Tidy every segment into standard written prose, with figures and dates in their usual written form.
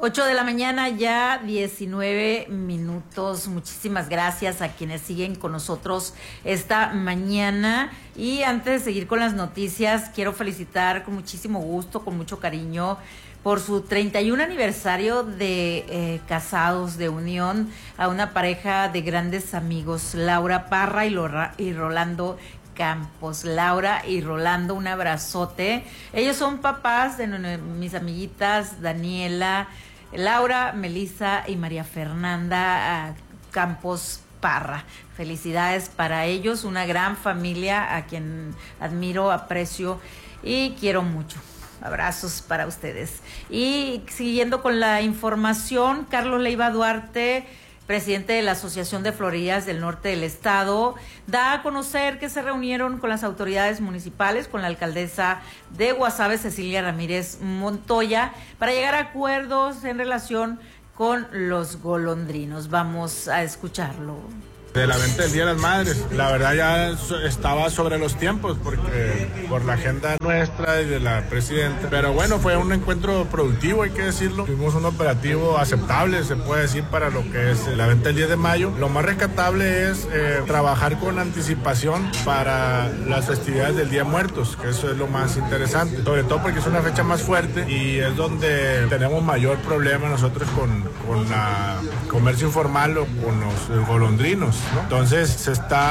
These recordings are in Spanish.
8 de la mañana, ya 19 minutos. Muchísimas gracias a quienes siguen con nosotros esta mañana. Y antes de seguir con las noticias, quiero felicitar con muchísimo gusto, con mucho cariño, por su 31 aniversario de casados, de unión, a una pareja de grandes amigos, Laura Parra y Rolando Campos. Laura y Rolando, un abrazote. Ellos son papás de mis amiguitas Daniela, Laura, Melissa y María Fernanda Campos Parra. Felicidades para ellos, una gran familia a quien admiro, aprecio y quiero mucho. Abrazos para ustedes. Y siguiendo con la información, Carlos Leiva Duarte, presidente de la Asociación de Florerías del Norte del Estado, da a conocer que se reunieron con las autoridades municipales, con la alcaldesa de Guasave, Cecilia Ramírez Montoya, para llegar a acuerdos en relación con los golondrinos. Vamos a escucharlo. De la venta del Día de las Madres, la verdad ya estaba sobre los tiempos porque por la agenda nuestra y de la presidenta, pero bueno, fue un encuentro productivo, hay que decirlo. Tuvimos un operativo aceptable, se puede decir, para lo que es la venta del 10 de mayo. Lo más rescatable es trabajar con anticipación para las festividades del Día de Muertos, que eso es lo más interesante, sobre todo porque es una fecha más fuerte y es donde tenemos mayor problema nosotros con la comercio informal o con los golondrinos, ¿no? Entonces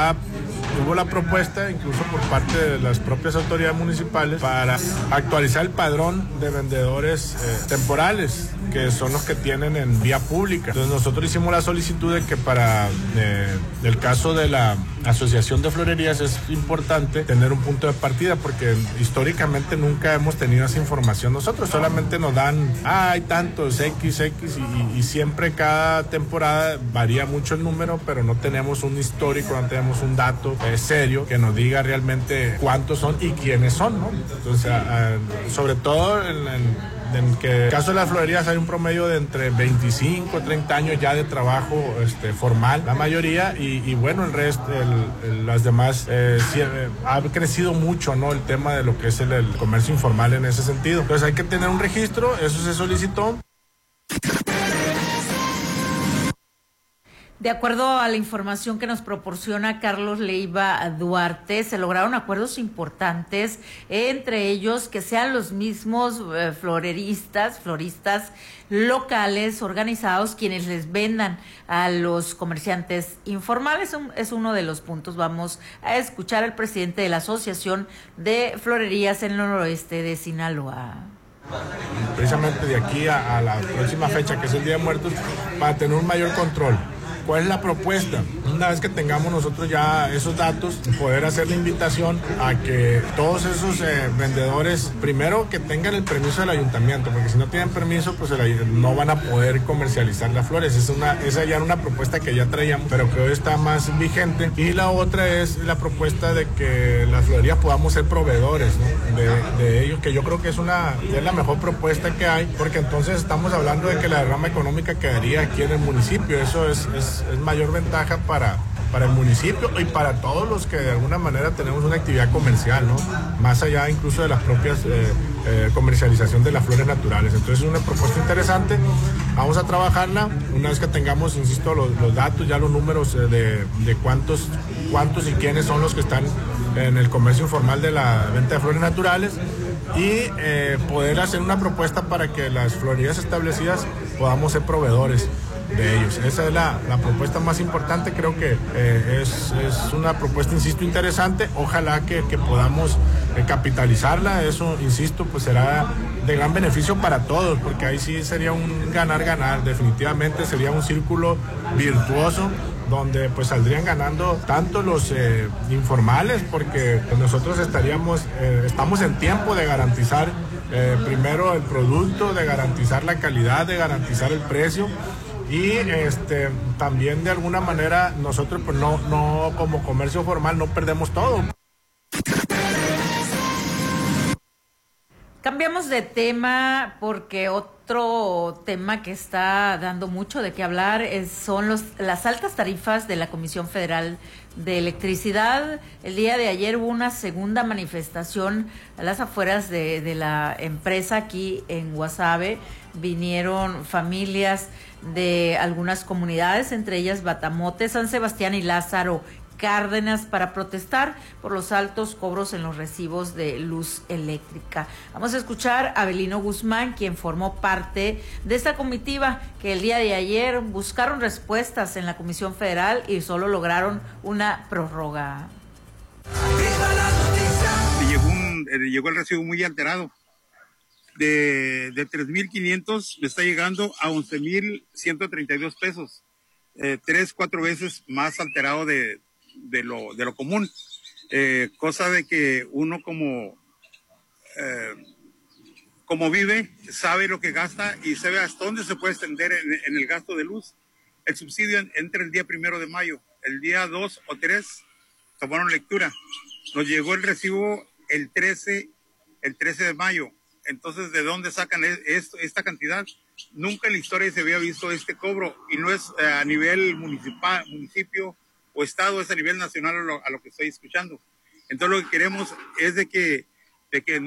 hubo la propuesta, incluso por parte de las propias autoridades municipales, para actualizar el padrón de vendedores temporales, que son los que tienen en vía pública. Entonces nosotros hicimos la solicitud de que para el caso de la Asociación de Florerías es importante tener un punto de partida, porque históricamente nunca hemos tenido esa información. Nosotros solamente nos dan, hay tantos XX y siempre cada temporada varía mucho el número, pero no tenemos un histórico, no tenemos un dato serio que nos diga realmente cuántos son y quiénes son, ¿no? Entonces, sobre todo en el caso de las florerías hay un promedio de entre 25 y 30 años ya de trabajo formal, la mayoría, y bueno, el resto, las demás, ha crecido mucho, ¿no? El tema de lo que es el comercio informal en ese sentido. Entonces hay que tener un registro, eso se solicitó. De acuerdo a la información que nos proporciona Carlos Leiva Duarte, se lograron acuerdos importantes, entre ellos que sean los mismos floristas locales organizados quienes les vendan a los comerciantes informales. Es uno de los puntos. Vamos a escuchar al presidente de la Asociación de Florerías en el noroeste de Sinaloa. Precisamente de aquí a la próxima fecha, que es el Día de Muertos, para tener un mayor control. ¿Cuál es la propuesta? Una vez que tengamos nosotros ya esos datos, poder hacer la invitación a que todos esos vendedores, primero que tengan el permiso del ayuntamiento, porque si no tienen permiso, pues no van a poder comercializar las flores. Esa ya era una propuesta que ya traíamos, pero que hoy está más vigente. Y la otra es la propuesta de que las florerías podamos ser proveedores, ¿no? de ellos, que yo creo que es la mejor propuesta que hay, porque entonces estamos hablando de que la derrama económica quedaría aquí en el municipio. Eso es mayor ventaja para el municipio y para todos los que de alguna manera tenemos una actividad comercial, ¿no? Más allá incluso de las propias comercialización de las flores naturales. Entonces es una propuesta interesante, vamos a trabajarla una vez que tengamos, insisto, los datos, ya los números de cuántos y quiénes son los que están en el comercio informal de la venta de flores naturales, y poder hacer una propuesta para que las florerías establecidas podamos ser proveedores de ellos. Esa es la propuesta más importante. Creo que es una propuesta, insisto, interesante. Ojalá que podamos capitalizarla. Eso, insisto, pues será de gran beneficio para todos, porque ahí sí sería un ganar-ganar. Definitivamente sería un círculo virtuoso donde pues saldrían ganando tanto los informales, porque pues, nosotros estamos en tiempo de garantizar primero el producto, de garantizar la calidad, de garantizar el precio. Y también de alguna manera nosotros pues no como comercio formal no perdemos todo. Cambiamos de tema porque otro tema que está dando mucho de qué hablar son las altas tarifas de la Comisión Federal de electricidad. El día de ayer hubo una segunda manifestación a las afueras de la empresa aquí en Guasave. Vinieron familias de algunas comunidades, entre ellas Batamote, San Sebastián y Lázaro Cárdenas, para protestar por los altos cobros en los recibos de luz eléctrica. Vamos a escuchar a Abelino Guzmán, quien formó parte de esta comitiva que el día de ayer buscaron respuestas en la Comisión Federal y solo lograron una prórroga. Llegó el recibo muy alterado. De 3,500 me está llegando a 11,132 pesos. 3-4 veces más alterado de lo común, cosa de que uno como vive, sabe lo que gasta y sabe hasta dónde se puede extender en el gasto de luz. El subsidio entra el día 1 de mayo, el día 2 o 3 tomaron lectura, nos llegó el recibo el 13 de mayo, entonces ¿de dónde sacan esta cantidad? Nunca en la historia se había visto este cobro, y no es a nivel municipio o estado, es a nivel nacional a lo que estoy escuchando. Entonces lo que queremos es de que